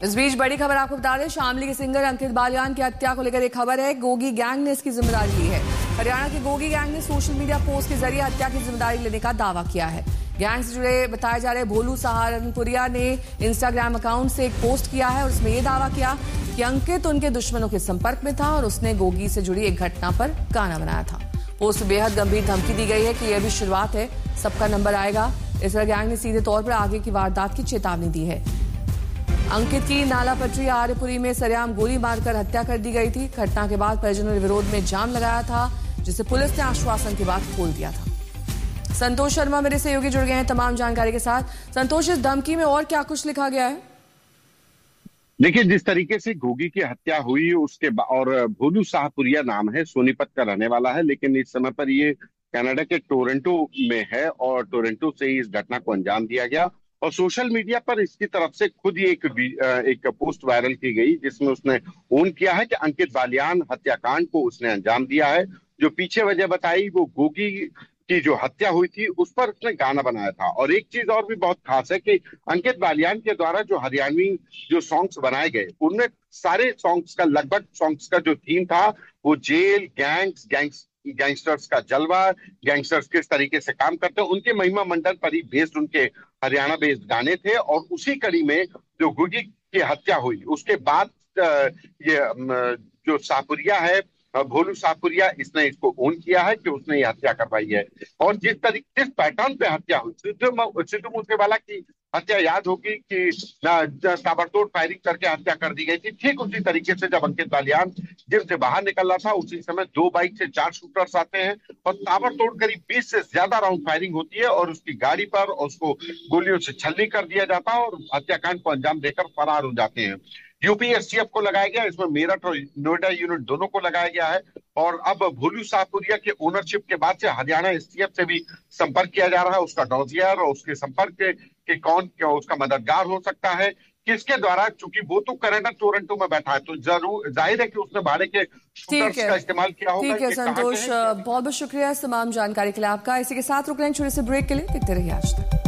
इस बीच बड़ी खबर आपको बता दें, शामली के सिंगर अंकित बालियान की हत्या को लेकर एक खबर है। गोगी गैंग ने इसकी जिम्मेदारी ली है। हरियाणा के गोगी गैंग ने सोशल मीडिया पोस्ट के जरिए हत्या की जिम्मेदारी लेने का दावा किया है। गैंग से जुड़े बताए जा रहे भोलू सहारनपुरिया ने इंस्टाग्राम अकाउंट से एक पोस्ट किया है और उसमें यह दावा किया कि अंकित उनके दुश्मनों के संपर्क में था और उसने गोगी से जुड़ी एक घटना पर गाना बनाया था। पोस्ट में बेहद गंभीर धमकी दी गई है कि यह भी शुरुआत है, सबका नंबर आएगा। इस तरह गैंग ने सीधे तौर पर आगे की वारदात की चेतावनी दी है। अंकित की नाला पटरी आर्यपुरी में सरेआम गोली मारकर हत्या कर दी गई थी। घटना के बाद परिजनों ने विरोध में जाम लगाया था, जिसे पुलिस ने आश्वासन के बाद खोल दिया था। संतोष शर्मा मेरे सहयोगी जुड़ गए हैं तमाम जानकारी के साथ। संतोष, इस धमकी में और क्या कुछ लिखा गया है? देखिए, जिस तरीके से गोगी की हत्या हुई उसके और भोलू शाहपुरिया नाम है, सोनीपत का रहने वाला है, लेकिन इस समय पर ये कनाडा के टोरंटो में है और टोरंटो से ही इस घटना को अंजाम दिया गया। और सोशल मीडिया पर इसकी तरफ से खुद ही एक पोस्ट वायरल की गई, जिसमें उसने ओन किया है कि अंकित बालियान हत्याकांड को उसने अंजाम दिया है। जो पीछे वजह बताई वो गोगी की जो हत्या हुई थी उस पर उसने गाना बनाया था। और एक चीज और भी बहुत खास है कि अंकित बालियान के द्वारा जो हरियाणवी जो सॉन्ग्स बनाए गए, उनमें सारे सॉन्ग्स का लगभग सॉन्ग्स का जो थीम था वो जेल, गैंगस्टर्स का जलवा, गैंगस्टर्स किस तरीके से काम करते हैं, उनके महिमा मंडल पर ही बेस्ड, उनके हरियाणा बेस्ड गाने थे। और उसी कड़ी में जो गोगी की हत्या हुई उसके बाद ये जो शाहपुरिया है, भोलू शाहपुरिया, इसने इसको ओन किया है कि उसने ये हत्या करवाई है। और जिस पैटर्न पे हत्या हुई, सिद्धू मूसेवाला की हत्या याद होगी कि ताबड़तोड़ फायरिंग करके हत्या कर दी गई थी। ठीक उसी तरीके से जब अंकित बालियान जिम से बाहर निकल रहा था, उसी समय 2 बाइक से 4 शूटर्स आते हैं और ताबड़तोड़ करीब 20 से ज्यादा राउंड फायरिंग होती है और उसकी गाड़ी पर उसको गोलियों से छलनी कर दिया जाता है और हत्याकांड को अंजाम देकर फरार हो जाते हैं। यूपी एसटीएफ को लगाया गया, इसमें मेरठ और नोएडा यूनिट दोनों को लगाया गया है। और अब भोलू शाहपुरिया के ओनरशिप के बाद से हरियाणा एसटीएफ से भी संपर्क किया जा रहा है। उसका डॉजियर और उसके संपर्क के कौन क्या उसका मददगार हो सकता है, किसके द्वारा, चूंकि वो तो कनाडा टोरंटो में बैठा है, तो जरूर जाहिर है कि उसने भाड़े के शूटर्स का इस्तेमाल किया होगा। ठीक है संतोष, बहुत बहुत शुक्रिया इस तमाम जानकारी के लिए आपका। इसी के साथ रुक रहे हैं छोटे से ब्रेक के लिए। देखते रहिए आज तक।